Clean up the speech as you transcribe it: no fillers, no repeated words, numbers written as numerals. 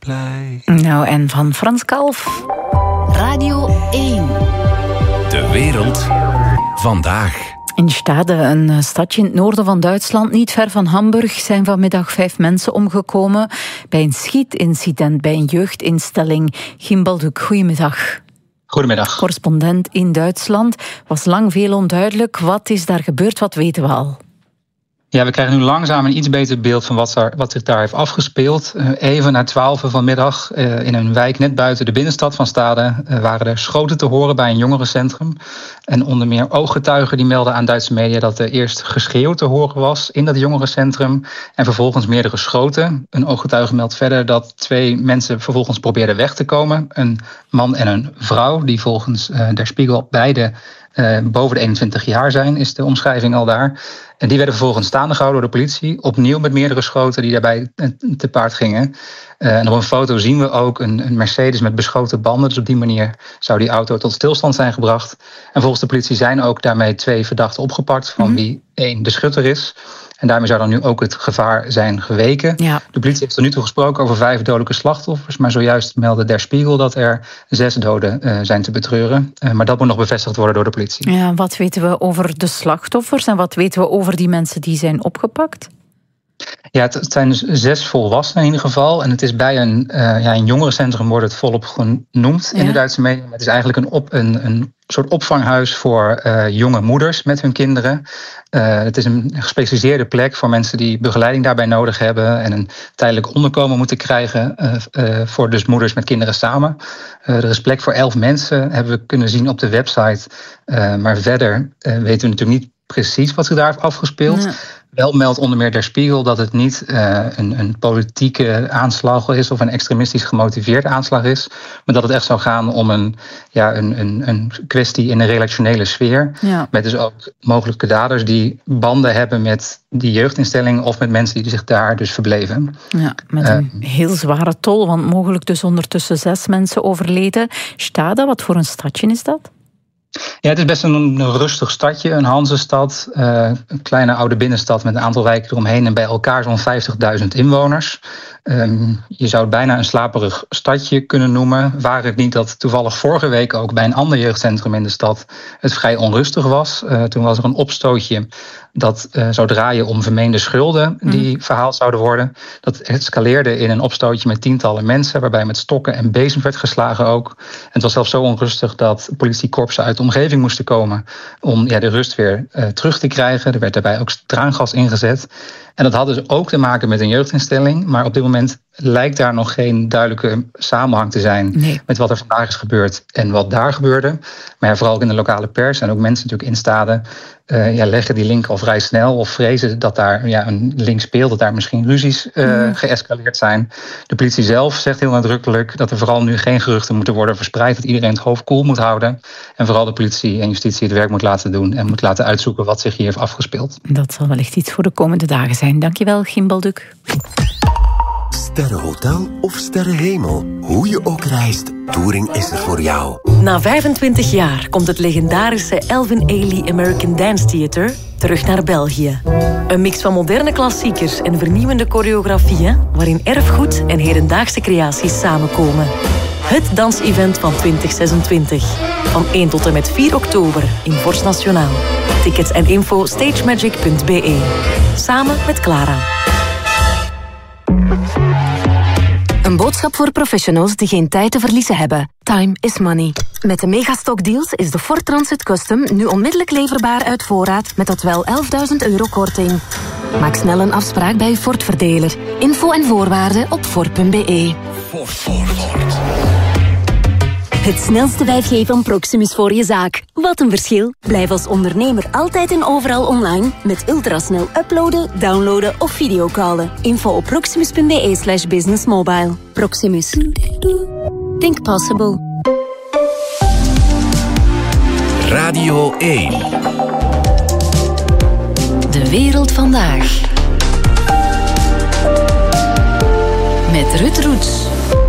blij. Nou, en van Frans Kalf. Radio 1. De wereld vandaag. In Stade, een stadje in het noorden van Duitsland, niet ver van Hamburg, zijn vanmiddag 5 mensen omgekomen bij een schietincident bij een jeugdinstelling. Gimbal Duc, goedemiddag. Goedemiddag. Correspondent in Duitsland. Was lang veel onduidelijk. Wat is daar gebeurd? Wat weten we al? Ja, we krijgen nu langzaam een iets beter beeld van wat zich daar heeft afgespeeld. Even na 12 vanmiddag in een wijk net buiten de binnenstad van Stade waren er schoten te horen bij een jongerencentrum. En onder meer ooggetuigen die melden aan Duitse media dat er eerst geschreeuw te horen was in dat jongerencentrum en vervolgens meerdere schoten. Een ooggetuige meldt verder dat 2 mensen vervolgens probeerden weg te komen. Een man en een vrouw die volgens Der Spiegel beide boven de 21 jaar zijn, is de omschrijving al daar. En die werden vervolgens staande gehouden door de politie. Opnieuw met meerdere schoten die daarbij te paard gingen. En op een foto zien we ook een Mercedes met beschoten banden. Dus op die manier zou die auto tot stilstand zijn gebracht. En volgens de politie zijn ook daarmee 2 verdachten opgepakt, van wie 1 de schutter is. En daarmee zou dan nu ook het gevaar zijn geweken. Ja. De politie heeft tot nu toe gesproken over 5 dodelijke slachtoffers. Maar zojuist meldde Der Spiegel dat er 6 doden zijn te betreuren. Maar dat moet nog bevestigd worden door de politie. Ja, wat weten we over de slachtoffers en wat weten we over die mensen die zijn opgepakt? Ja, het zijn dus 6 volwassenen in ieder geval. En het is bij een jongerencentrum wordt het volop genoemd in de Duitse media. Maar het is eigenlijk een soort opvanghuis voor jonge moeders met hun kinderen. Het is een gespecialiseerde plek voor mensen die begeleiding daarbij nodig hebben en een tijdelijk onderkomen moeten krijgen voor dus moeders met kinderen samen. Er is plek voor 11 mensen, hebben we kunnen zien op de website. Maar verder weten we natuurlijk niet precies wat zich daar heeft afgespeeld. Ja. Wel meldt onder meer Der Spiegel dat het niet een politieke aanslag is of een extremistisch gemotiveerde aanslag is, maar dat het echt zou gaan om een kwestie in een relationele sfeer. Ja. Met dus ook mogelijke daders die banden hebben met die jeugdinstelling of met mensen die zich daar dus verbleven. Ja, met een heel zware tol, want mogelijk dus ondertussen 6 mensen overleden. Stade, wat voor een stadje is dat? Ja, het is best een rustig stadje, een Hansestad. Een kleine oude binnenstad met een aantal wijken eromheen en bij elkaar zo'n 50.000 inwoners. Je zou het bijna een slaperig stadje kunnen noemen. Waar het niet dat toevallig vorige week ook bij een ander jeugdcentrum in de stad het vrij onrustig was. Toen was er een opstootje dat zou draaien om vermeende schulden die verhaald zouden worden. Dat escaleerde in een opstootje met tientallen mensen, waarbij met stokken en bezems werd geslagen ook. En het was zelfs zo onrustig dat politiekorpsen uit de omgeving moesten komen om de rust weer terug te krijgen. Er werd daarbij ook traangas ingezet. En dat had dus ook te maken met een jeugdinstelling. Maar op dit moment lijkt daar nog geen duidelijke samenhang te zijn met wat er vandaag is gebeurd en wat daar gebeurde. Maar ja, vooral ook in de lokale pers en ook mensen natuurlijk in Stade leggen die link al vrij snel of vrezen dat daar een link speelt, dat daar misschien ruzies geëscaleerd zijn. De politie zelf zegt heel nadrukkelijk dat er vooral nu geen geruchten moeten worden verspreid, dat iedereen het hoofd koel moet houden en vooral de politie en justitie het werk moet laten doen en moet laten uitzoeken wat zich hier heeft afgespeeld. Dat zal wellicht iets voor de komende dagen zijn. Dankjewel, Gimbal Duc. Sterrenhotel of sterrenhemel, hoe je ook reist, Touring is er voor jou. Na 25 jaar komt het legendarische Elvin Ailey American Dance Theater terug naar België. Een mix van moderne klassiekers en vernieuwende choreografieën, waarin erfgoed en hedendaagse creaties samenkomen. Het dansevent van 2026. Van 1 tot en met 4 oktober in Forst Nationaal. Tickets en info stagemagic.be. Samen met Clara. Een boodschap voor professionals die geen tijd te verliezen hebben. Time is money. Met de Megastock Deals is de Ford Transit Custom nu onmiddellijk leverbaar uit voorraad met tot wel €11.000 korting. Maak snel een afspraak bij uw Ford-verdeler. Info en voorwaarden op Ford.be. Ford. Het snelste 5G van Proximus voor je zaak. Wat een verschil. Blijf als ondernemer altijd en overal online met ultrasnel uploaden, downloaden of videocallen. Info op proximus.be/businessmobile. Proximus. Think possible. Radio 1. De wereld vandaag. Met Ruud Roets.